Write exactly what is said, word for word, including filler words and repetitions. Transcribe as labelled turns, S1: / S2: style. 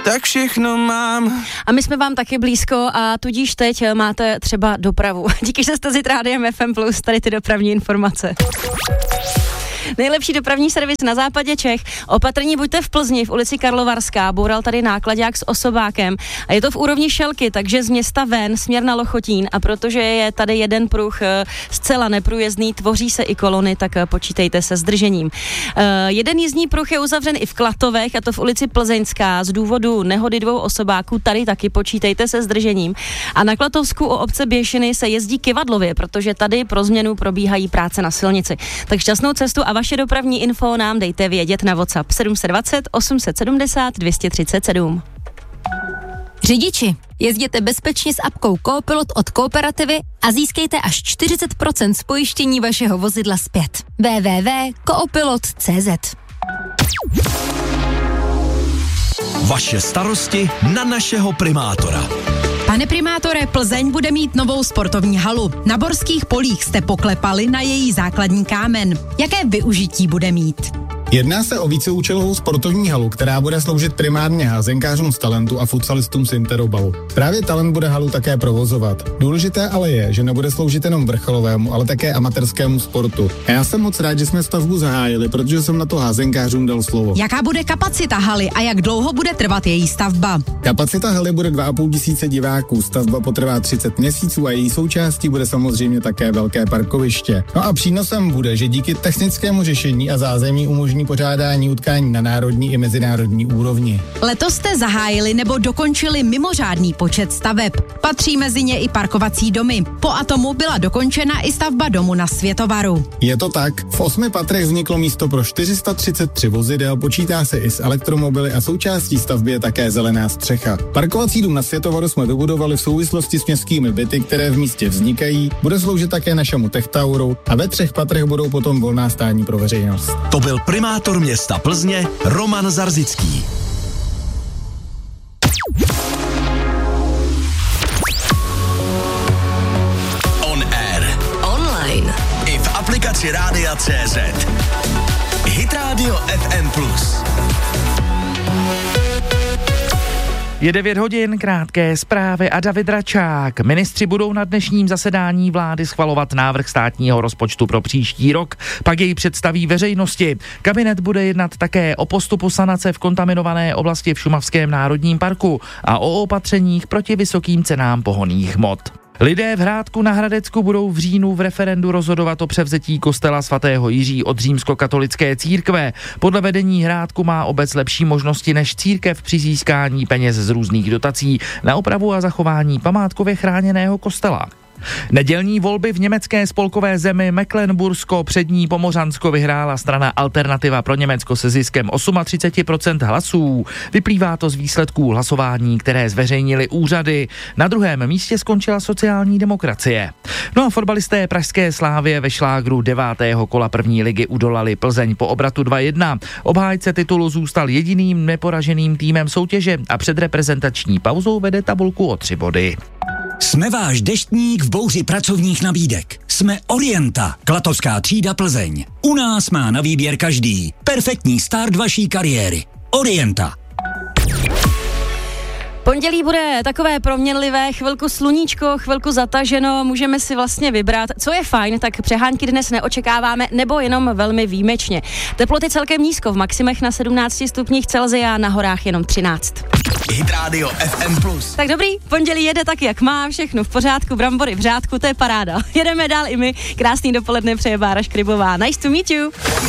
S1: tak všechno mám.
S2: A my jsme vám taky blízko a tudíž teď máte třeba dopravu. Díky, že jste s Rádiem F M plus, tady ty dopravní informace. Nejlepší dopravní servis na západě Čech. Opatrní buďte v Plzni, v ulici Karlovarská. Boural tady náklaďák s osobákem. A je to v úrovni Šelky, takže z města ven, směr na Lochotín. A protože je tady jeden pruh zcela neprůjezdný, tvoří se i kolony, tak počítejte se zdržením. Uh, jeden jízdní pruh je uzavřen i v Klatovech, a to v ulici Plzeňská. Z důvodu nehody dvou osobáků tady taky počítejte se zdržením. A na Klatovsku u obce Běšiny se jezdí kyvadlově, protože tady pro změnu probíhají práce na silnici. Tak šťastnou cestu a vaše dopravní info nám dejte vědět na WhatsApp sedm set dvacet osm set sedmdesát dvě stě třicet sedm.
S3: Řidiči, jezděte bezpečně s apkou Coopilot od Kooperativy a získejte až čtyřicet procent z pojištění vašeho vozidla zpět. w w w tečka coopilot tečka c z.
S4: Vaše starosti na našeho primátora.
S5: Pane primátore, Plzeň bude mít novou sportovní halu. Na Borských polích jste poklepali na její základní kámen. Jaké využití bude mít?
S6: Jedná se o víceúčelovou sportovní halu, která bude sloužit primárně házenkářům z Talentu a futsalistům z Interobalu. Právě Talent bude halu také provozovat. Důležité ale je, že nebude sloužit jenom vrcholovému, ale také amatérskému sportu. A já jsem moc rád, že jsme stavbu zahájili, protože jsem na to házenkářům dal slovo.
S5: Jaká bude kapacita haly a jak dlouho bude trvat její stavba?
S6: Kapacita haly bude dva a půl tisíce diváků, stavba potrvá třicet měsíců a její součástí bude samozřejmě také velké parkoviště. No a přínosem bude, že díky technickému řešení a zázemí umožní pořádání utkání na národní i mezinárodní úrovni.
S5: Letos jste zahájili nebo dokončili mimořádný počet staveb. Patří mezi ně i parkovací domy. Po Atomu byla dokončena i stavba domu na Světovaru.
S6: Je to tak. V osmi patrech vzniklo místo pro čtyři sta třicet tři vozidel, počítá se i s elektromobily a součástí stavby je také zelená střecha. Parkovací dům na Světovaru jsme dobudovali v souvislosti s městskými byty, které v místě vznikají. Bude sloužit také našemu Techtauru a ve třech patrech budou potom volná stání pro veřejnost.
S4: To byl primátor města Plzně Roman Zarzický. On air.
S3: Online.
S4: I v aplikaci Rádia C Z. Hit Radio F M plus.
S7: Je devět hodin, krátké zprávy a David Račák. Ministři budou na dnešním zasedání vlády schvalovat návrh státního rozpočtu pro příští rok, pak jej představí veřejnosti. Kabinet bude jednat také o postupu sanace v kontaminované oblasti v Šumavském národním parku a o opatřeních proti vysokým cenám pohonných hmot. Lidé v Hrádku na Hradecku budou v říjnu v referendu rozhodovat o převzetí kostela svatého Jiří od římskokatolické církve. Podle vedení Hrádku má obec lepší možnosti než církev při získání peněz z různých dotací na opravu a zachování památkově chráněného kostela. Nedělní volby v německé spolkové zemi Mecklenbursko přední Pomořansko vyhrála strana Alternativa pro Německo se ziskem třicet osm procent hlasů. Vyplývá to z výsledků hlasování, které zveřejnili úřady. Na druhém místě skončila sociální demokracie. No a fotbalisté pražské Slávie ve šlágru devátého kola první ligy udolali Plzeň po obratu dva jedna. Obhájce titulu zůstal jediným neporaženým týmem soutěže a před reprezentační pauzou vede tabulku o tři body.
S8: Jsme váš deštník v bouři pracovních nabídek. Jsme Orienta, klatovská třída Plzeň. U nás má na výběr každý. Perfektní start vaší kariéry. Orienta.
S2: Pondělí bude takové proměnlivé, chvilku sluníčko, chvilku zataženo, můžeme si vlastně vybrat. Co je fajn, tak přehánky dnes neočekáváme, nebo jenom velmi výjimečně. Teploty celkem nízko, v maximech na sedmnácti stupních Celsia, na horách jenom třináct.
S4: Hit Radio F M plus.
S2: Tak dobrý, pondělí jede tak, jak má, všechno v pořádku, brambory v řádku, to je paráda. Jedeme dál i my, krásný dopoledne přeje Bára Škrybová. Nice to meet you.